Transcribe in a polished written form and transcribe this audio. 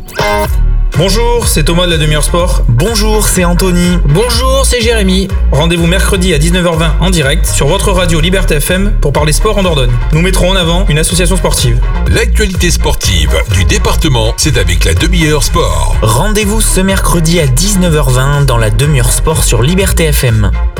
Bonjour, c'est Thomas de la demi-heure sport. Bonjour, c'est Anthony. Bonjour, c'est Jérémy. Rendez-vous mercredi à 19h20 en direct sur votre radio Liberté FM pour parler sport en Dordogne. Nous mettrons en avant une association sportive. L'actualité sportive du département, c'est avec la demi-heure sport. Rendez-vous ce mercredi à 19h20 dans la demi-heure sport sur Liberté FM.